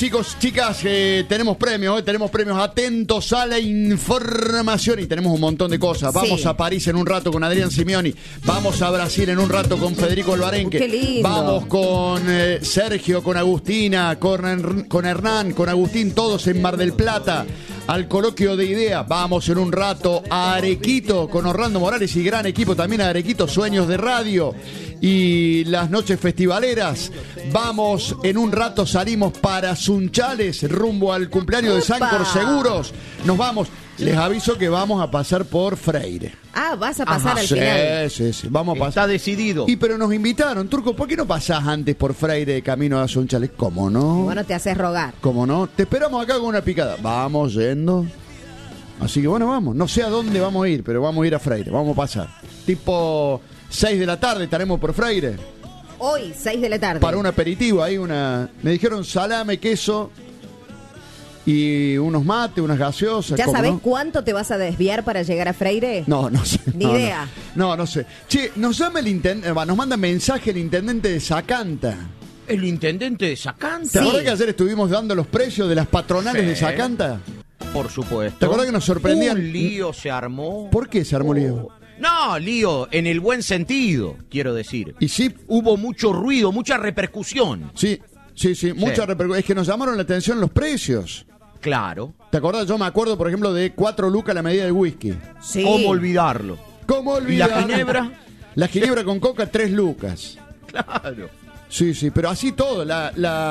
Chicos, chicas, tenemos premios, atentos a la información y tenemos un montón de cosas. Vamos a París en un rato con Adrián Simeoni, vamos a Brasil en un rato con Federico Alvarenque, ¡Qué lindo! Vamos con Sergio, con Agustina, con Hernán, con Agustín, todos en Mar del Plata, al coloquio de ideas. Vamos en un rato a Arequito con Orlando Morales y gran equipo también a Arequito, Sueños de Radio y las noches festivaleras. Vamos, en un rato salimos para Sunchales, rumbo al cumpleaños de Sancor Seguros. Nos vamos. Les aviso que vamos a pasar por Freire. Ah, vas a pasar al Sí, final. sí, vamos a pasar. Está decidido. Y pero nos invitaron, Turco, ¿por qué no pasás antes por Freire de camino a Sunchales? ¿Cómo no? Bueno, te haces rogar. ¿Cómo no? Te esperamos acá con una picada. Vamos yendo. Así que bueno, vamos. No sé a dónde vamos a ir, pero vamos a ir a Freire. Vamos a pasar. Tipo 6 de la tarde estaremos por Freire. Hoy, 6 de la tarde. Para un aperitivo, ahí me dijeron salame, queso y unos mates, unas gaseosas. ¿Ya ¿cómo sabés no? cuánto te vas a desviar para llegar a Freire? No sé. Ni idea. No sé. Che, nos llama el intendente, nos manda mensaje el intendente de Sacanta. El intendente de Sacanta. ¿Te acordás que ayer estuvimos dando los precios de las patronales de Sacanta? Por supuesto. ¿Te acordás que nos sorprendían? Un lío se armó. ¿Por qué se armó lío? No, lío en el buen sentido, quiero decir. Y sí, Hubo mucho ruido, mucha repercusión. sí, mucha repercusión. Es que nos llamaron la atención los precios. Claro. ¿Te acordás? Yo me acuerdo, por ejemplo, de 4 lucas la medida del whisky. Sí. ¿Cómo olvidarlo? ¿Cómo ¿Y olvidar? la ginebra? La ginebra con coca, 3 lucas. Claro. Sí, pero así todo. La